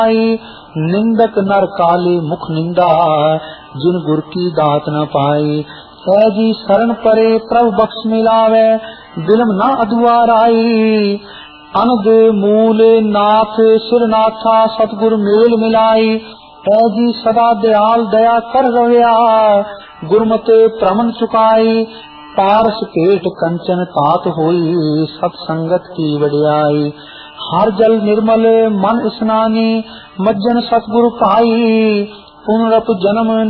निंदक नर काले मुख निंदा, जिन गुर की दात न पाई। है जी शरण परे प्रभु बख्श मिलावे, बिलम न अदुआराई। अनद मूल नाथ सिरनाथा, सतगुर मेल मिलाई। है जी सदा दयाल दया कर रव्या, गुरमते प्रमन चुकाई। पारस पेट कंचन तात होई, सत्संगत की वड्याई। हर जल निर्मल मन स्नानी, मज्जन सतगुरु पाई। पुनरप जन्म